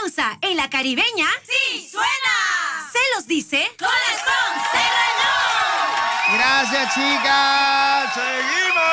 pausa. En la caribeña... ¡Sí suena! Se los dice... ¡Corazón Serrano! Gracias, chicas. Seguimos.